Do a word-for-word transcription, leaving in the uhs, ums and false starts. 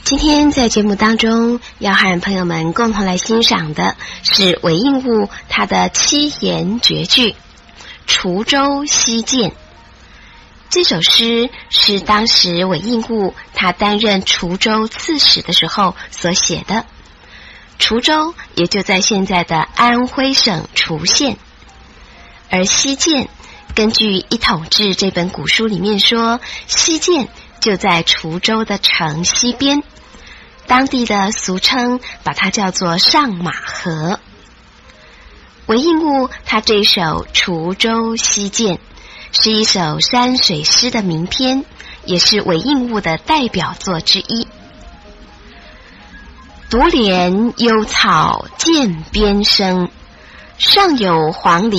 今天在节目当中要和朋友们共同来欣赏的是韦应物他的七言绝句《滁州西涧》。这首诗是当时韦应物他担任滁州刺史的时候所写的。滁州也就在现在的安徽省滁县，而西涧根据《一统志》这本古书里面说，西涧就在滁州的城西边，当地的俗称把它叫做上马河。韦应物他这首《滁州西涧》是一首山水诗的名篇，也是韦应物的代表作之一。独怜幽草涧边生，上有黄鹂